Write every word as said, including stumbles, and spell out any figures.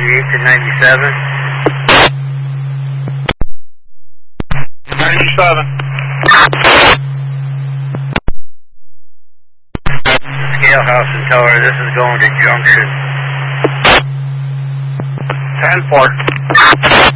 ninety-eight to ninety-seven. ninety-seven. Scale House and Tower, this is going to Junction. ten four.